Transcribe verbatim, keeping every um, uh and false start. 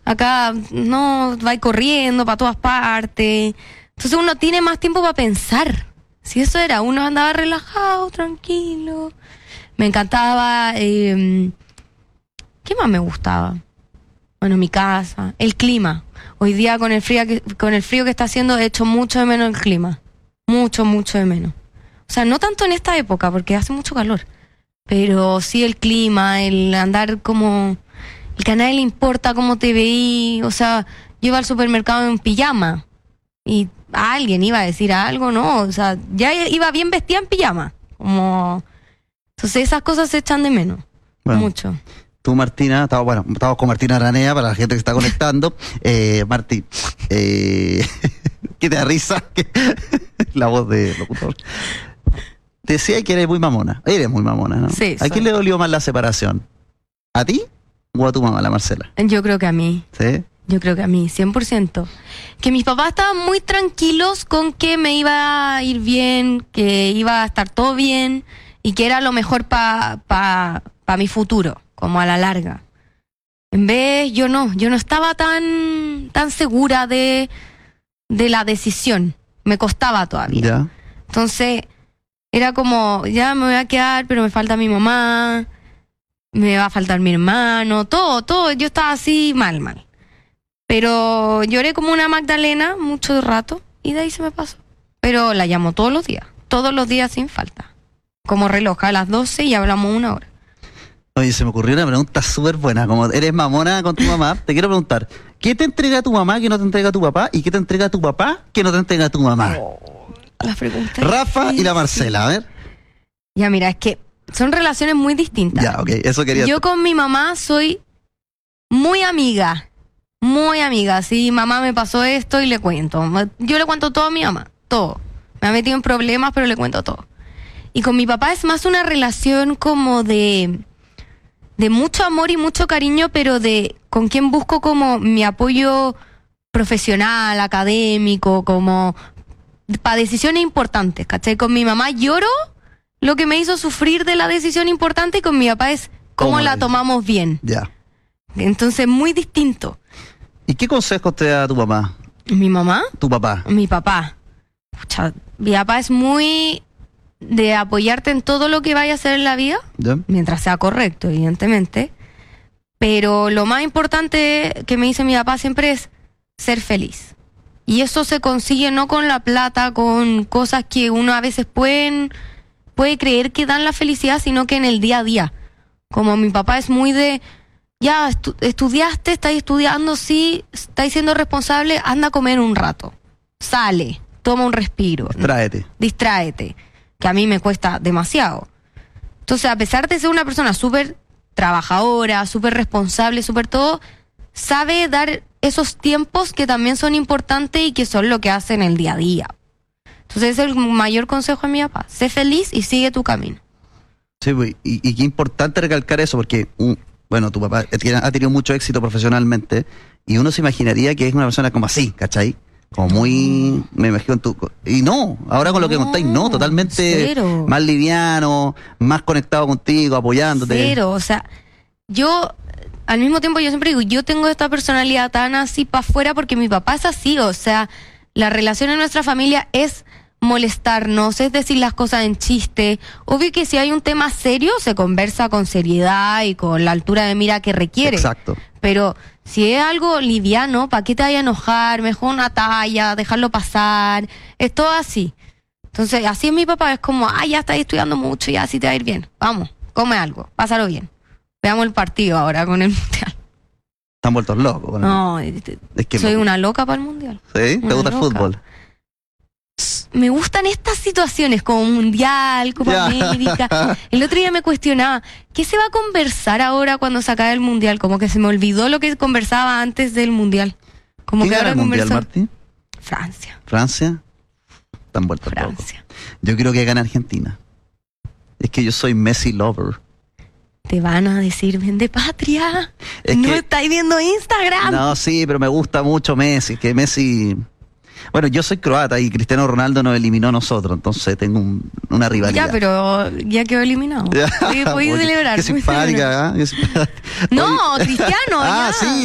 Acá no, va corriendo para todas partes. Entonces uno tiene más tiempo para pensar. Si eso era, uno andaba relajado, tranquilo. Me encantaba. Eh, ¿Qué más me gustaba? Bueno, mi casa, el clima. Hoy día con el frío que, con el frío que está haciendo, he hecho mucho de menos el clima. Mucho, mucho de menos. O sea, no tanto en esta época, porque hace mucho calor. Pero sí el clima, el andar como... El que a nadie le importa cómo te veí. O sea, yo iba al supermercado en pijama. Y alguien iba a decir algo, ¿no? O sea, ya iba bien vestida en pijama. Como... Entonces esas cosas se echan de menos. Bueno, mucho. Tú, Martina, estamos, bueno, estamos con Martina Aranea para la gente que está conectando. Eh, Martí, eh, ¿qué te da risa? La voz de locutor. Te decía que eres muy mamona. Eres muy mamona, ¿no? Sí. ¿A quién soy. le dolió más la separación? ¿A ti o a tu mamá, la Marcela? Yo creo que a mí. ¿Sí? Yo creo que a mí, cien por ciento. Que mis papás estaban muy tranquilos con que me iba a ir bien, que iba a estar todo bien y que era lo mejor para pa, pa mi futuro, como a la larga. En vez, yo no, yo no estaba tan, tan segura de, de la decisión. Me costaba todavía. ¿Ya? Entonces, era como, ya me voy a quedar, pero me falta mi mamá, me va a faltar mi hermano, todo, todo. Yo estaba así mal, mal. Pero lloré como una Magdalena mucho rato y de ahí se me pasó. Pero la llamo todos los días, todos los días sin falta. Como reloj, a las doce y hablamos una hora. Oye, se me ocurrió una pregunta súper buena. Como eres mamona con tu mamá, te quiero preguntar, ¿qué te entrega tu mamá que no te entrega tu papá? ¿Y qué te entrega tu papá que no te entrega tu mamá? Oh, las preguntas. Rafa y la Marcela, a ver. Ya, mira, es que son relaciones muy distintas. Ya, ok, eso quería... Yo con mi mamá soy muy amiga. Muy amiga, sí, mamá me pasó esto y le cuento. Yo le cuento todo a mi mamá, todo. Me ha metido en problemas, pero le cuento todo. Y con mi papá es más una relación como de, de mucho amor y mucho cariño, pero de con quien busco como mi apoyo profesional, académico, como para decisiones importantes, ¿cachai? Con mi mamá lloro lo que me hizo sufrir de la decisión importante y con mi papá es cómo, ¿Cómo la tomamos bien. Ya. Entonces, muy distinto. ¿Y qué consejos te da tu mamá? ¿Mi mamá? ¿Tu papá? Mi papá. Pucha, mi papá es muy de apoyarte en todo lo que vaya a hacer en la vida, ¿Ya? mientras sea correcto, evidentemente. Pero lo más importante que me dice mi papá siempre es ser feliz. Y eso se consigue no con la plata, con cosas que uno a veces pueden, puede creer que dan la felicidad, sino que en el día a día. Como mi papá es muy de... Ya, estu- estudiaste, estáis estudiando, sí, estáis siendo responsable, anda a comer un rato. Sale, toma un respiro. Distráete. Distráete, que a mí me cuesta demasiado. Entonces, a pesar de ser una persona súper trabajadora, súper responsable, súper todo, sabe dar esos tiempos que también son importantes y que son lo que hacen el día a día. Entonces, ese es el mayor consejo de mi papá. Sé feliz y sigue tu camino. Sí, pues, y, y qué importante recalcar eso, porque... Un... Bueno, tu papá ha tenido mucho éxito profesionalmente y uno se imaginaría que es una persona como así, ¿cachai? Como muy... Me imagino tú... Y no, ahora con lo que No, contáis, no, totalmente cero. Más liviano, más conectado contigo, apoyándote. Cero, o sea, yo... Al mismo tiempo yo siempre digo, yo tengo esta personalidad tan así para afuera porque mi papá es así, o sea, la relación en nuestra familia es... molestarnos, es decir las cosas en chiste. Obvio que si hay un tema serio se conversa con seriedad y con la altura de mira que requiere. Exacto. Pero si es algo liviano, ¿para qué te vaya a enojar? Mejor una talla, dejarlo pasar. Es todo así. Entonces, así es mi papá, es como, ah, ya estás estudiando mucho, ya así te va a ir bien. Vamos, come algo, pásalo bien. Veamos el partido ahora con el mundial. Están vueltos locos. Con No, el... es que soy loco. una loca para el mundial. ¿Sí? ¿Te Una gusta el loca. fútbol? Me gustan estas situaciones como Mundial, Copa Ya. América. El otro día me cuestionaba, ¿qué se va a conversar ahora cuando se acabe el Mundial? Como que se me olvidó lo que conversaba antes del Mundial. Como ¿Quién que gana ahora el mundial, conversa- Martín? Francia, ¿Francia? Están vueltos locos. Francia. Yo creo que gana Argentina. Es que yo soy Messi lover. Te van a decir, vende patria. Es no que- estáis viendo Instagram. No, sí, pero me gusta mucho Messi, que Messi... Bueno, yo soy croata y Cristiano Ronaldo nos eliminó a nosotros, entonces tengo un- una rivalidad. Ya, pero ya quedó eliminado. Ya. Oye, podéis Oye, celebrar. Qué podéis celebrar. simpática, ¿eh? Qué simpática. No, Oye. Cristiano, Ah, ya. sí,